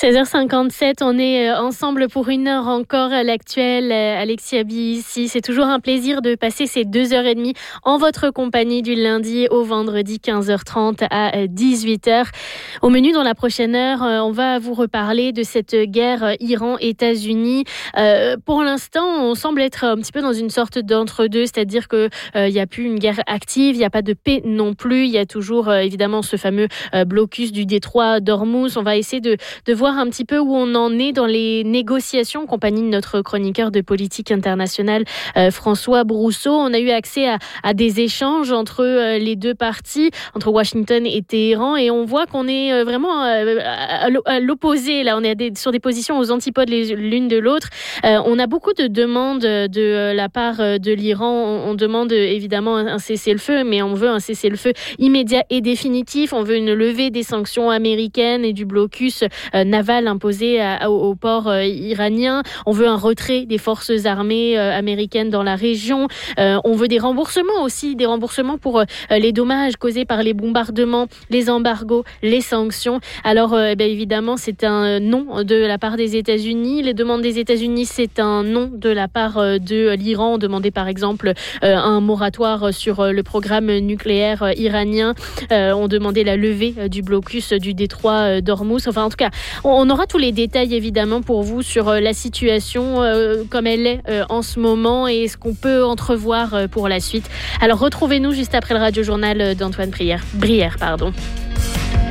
16h57, on est ensemble pour 1 heure encore. L'actuel, Alexis Abi ici. C'est toujours un plaisir de passer ces 2h30 en votre compagnie du lundi au vendredi 15h30 à 18h. Au menu dans la prochaine heure, on va vous reparler de cette guerre Iran-États-Unis. Pour l'instant, on semble être un petit peu dans une sorte d'entre-deux, c'est-à-dire que il n'y a plus une guerre active, il n'y a pas de paix non plus. Il y a toujours évidemment ce fameux blocus du détroit d'Ormuz. On va essayer de voir un petit peu où on en est dans les négociations en compagnie de notre chroniqueur de politique internationale François Brousseau. On a eu accès à des échanges entre les deux parties, entre Washington et Téhéran, et on voit qu'on est vraiment à l'opposé. Là, on est sur des positions aux antipodes l'une de l'autre. On a beaucoup de demandes de la part de l'Iran. On demande évidemment un cessez-le-feu, mais on veut un cessez-le-feu immédiat et définitif. On veut une levée des sanctions américaines et du blocus naval imposé au port iranien. On veut un retrait des forces armées américaines dans la région. On veut des remboursements aussi, des remboursements pour les dommages causés par les bombardements, les embargos, les sanctions. Alors, évidemment, c'est un non de la part des États-Unis. Les demandes des États-Unis, c'est un non de la part de l'Iran. On demandait par exemple un moratoire sur le programme nucléaire iranien. On demandait la levée du blocus du détroit d'Ormuz. Enfin, en tout cas, on aura tous les détails évidemment pour vous sur la situation comme elle est en ce moment et ce qu'on peut entrevoir pour la suite. Alors retrouvez-nous juste après le radio-journal d'Antoine Brière.